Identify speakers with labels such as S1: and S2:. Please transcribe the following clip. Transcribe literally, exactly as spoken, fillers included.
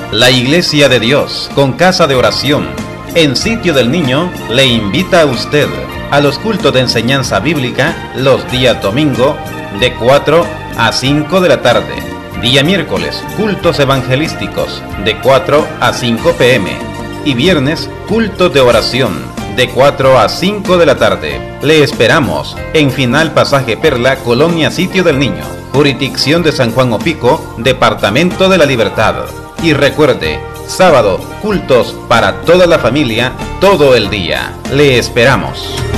S1: La Iglesia de Dios, con casa de oración, en Sitio del Niño, le invita a usted a los cultos de enseñanza bíblica los días domingo de cuatro a cinco de la tarde. Día miércoles, cultos evangelísticos de cuatro a cinco pe eme. Y viernes, cultos de oración de cuatro a cinco de la tarde. Le esperamos en Final Pasaje Perla, Colonia Sitio del Niño, jurisdicción de San Juan Opico, Departamento de la Libertad. Y recuerde, sábado, cultos para toda la familia, todo el día. Le esperamos.